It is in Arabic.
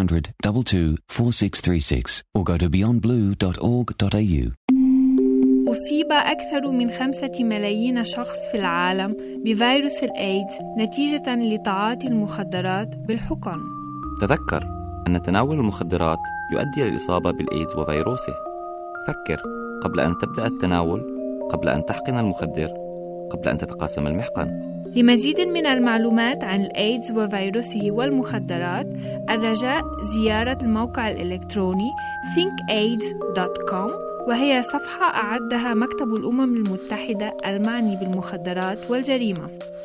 1800 22 4636 or go to beyondblue.org.au. أصيب أكثر من 5 ملايين شخص في العالم بفيروس الإيدز نتيجة لتعاطي المخدرات بالحقن. تذكر أن تناول المخدرات يؤدي للإصابة بالإيدز وفيروسه. فكر قبل أن تبدأ التناول، قبل أن تحقن المخدر، قبل أن تتقاسم المحقن. لمزيد من المعلومات عن الإيدز وفيروسه والمخدرات، الرجاء زيارة الموقع الإلكتروني thinkaids.com، وهي صفحة أعدها مكتب الأمم المتحدة المعني بالمخدرات والجريمة.